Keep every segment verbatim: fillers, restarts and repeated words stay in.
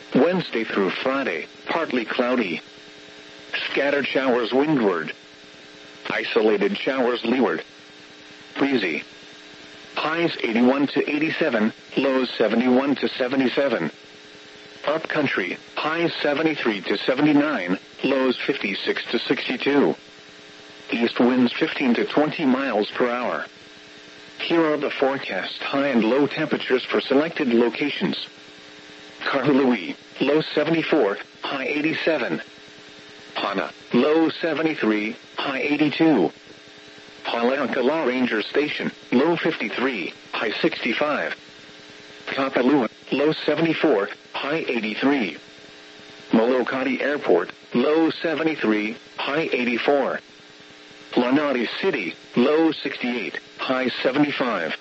Wednesday through Friday, partly cloudy. Scattered showers windward. Isolated showers leeward. Breezy. Highs eighty-one to eighty-seven, lows seventy-one to seventy-seven. Upcountry, highs seventy-three to seventy-nine, lows fifty-six to sixty-two. East winds fifteen to twenty miles per hour. Here are the forecast high and low temperatures for selected locations. Kahului, low seventy-four, high eighty-seven. Hana, low seventy-three, high eighty-two. Haleakala Ranger Station, low fifty-three, high sixty-five. Kapalua, low seventy-four, high eighty-three. Molokati Airport, low seventy-three, high eighty-four. Lanai City, low sixty-eight, high seventy-five.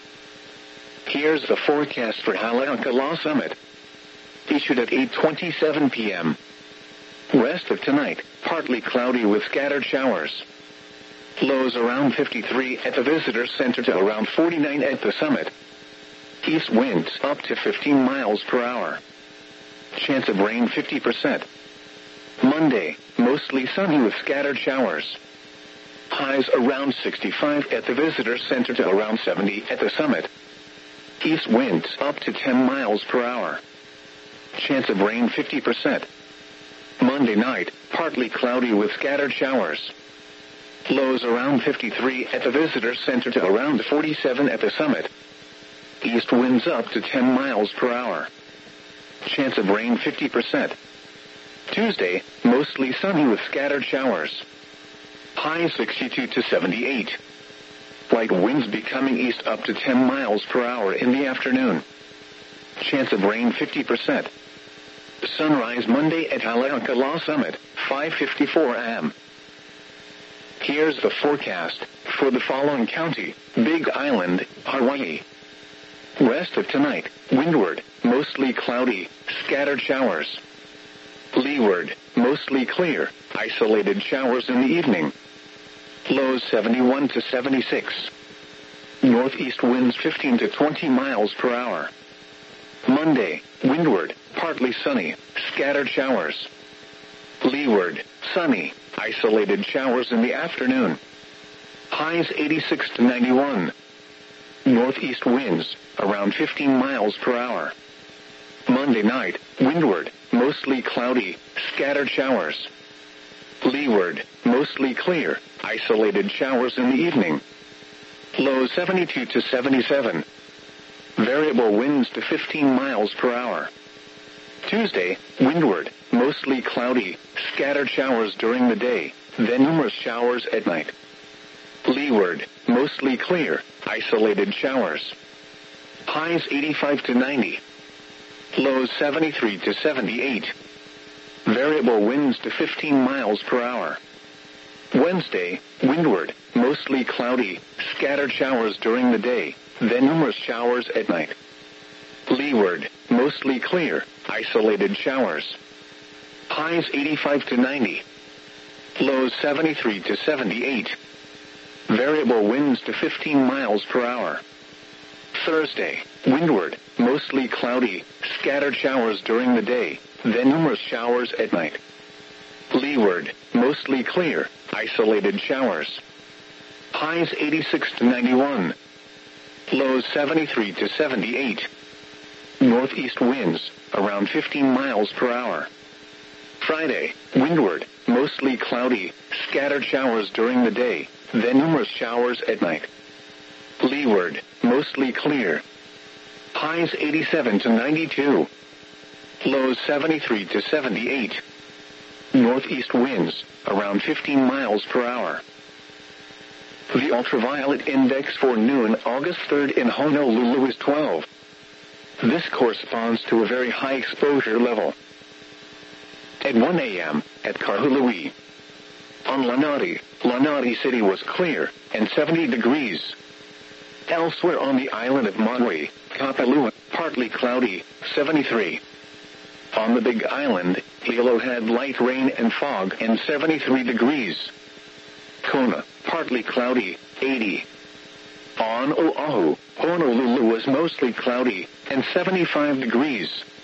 Here's the forecast for Haleakala Summit. Issued at eight twenty-seven p.m. Rest of tonight, partly cloudy with scattered showers. Lows around fifty-three at the Visitor Center to around forty-nine at the summit. East winds up to fifteen miles per hour. Chance of rain fifty percent. Monday, mostly sunny with scattered showers. Highs around sixty-five at the Visitor Center to around seventy at the summit. East winds up to ten miles per hour. Chance of rain fifty percent. Monday night, partly cloudy with scattered showers. Lows around fifty-three at the Visitor Center to around forty-seven at the summit. East winds up to ten miles per hour. Chance of rain fifty percent. Tuesday, mostly sunny with scattered showers. High sixty-two to seventy-eight. Light winds becoming east up to ten miles per hour in the afternoon. Chance of rain fifty percent. Sunrise Monday at Haleakala Summit, five fifty-four a.m. Here's the forecast for the following county: Big Island, Hawaii. Rest of tonight, windward, mostly cloudy, scattered showers. Leeward, mostly clear, isolated showers in the evening. Lows seventy-one to seventy-six. Northeast winds fifteen to twenty miles per hour. Monday, windward, partly sunny, scattered showers. Leeward, sunny, isolated showers in the afternoon. Highs eighty-six to ninety-one. Northeast winds, around fifteen miles per hour. Monday night, windward, mostly cloudy, scattered showers. Leeward, mostly clear, isolated showers in the evening. Lows seventy-two to seventy-seven. Variable winds to fifteen miles per hour. Tuesday, windward, mostly cloudy, scattered showers during the day, then numerous showers at night. Leeward, mostly clear, isolated showers. Highs eighty-five to ninety. Lows seventy-three to seventy-eight. Variable winds to fifteen miles per hour. Wednesday, windward, mostly cloudy, scattered showers during the day, then numerous showers at night. Leeward, mostly clear, isolated showers. Highs eighty-five to ninety. Lows seventy-three to seventy-eight. Variable winds to fifteen miles per hour. Thursday, windward, mostly cloudy, scattered showers during the day, then numerous showers at night. Leeward, mostly clear, isolated showers. Highs eighty-six to ninety-one. Lows seventy-three to seventy-eight. Northeast winds, around fifteen miles per hour. Friday, windward, mostly cloudy, scattered showers during the day, then numerous showers at night. Leeward, mostly clear. Highs eighty-seven to ninety-two. Lows seventy-three to seventy-eight. Northeast winds, around fifteen miles per hour. The ultraviolet index for noon August third in Honolulu is twelve. This corresponds to a very high exposure level. At one a.m., at Kahului. On Lanai, Lanai City was clear, and seventy degrees. Elsewhere on the island of Maui, Kapalua, partly cloudy, seventy-three. On the Big Island, Hilo had light rain and fog and seventy-three degrees. Kona, partly cloudy, eighty. On Oahu, Honolulu was mostly cloudy and seventy-five degrees.